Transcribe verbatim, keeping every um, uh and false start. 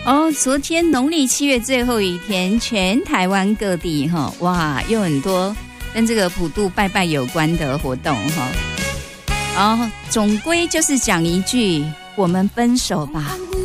哦，昨天农历七月最后一天，全台湾各地哈，哇，有很多跟这个普渡拜拜有关的活动哈。哦，总归就是讲一句，我们分手吧。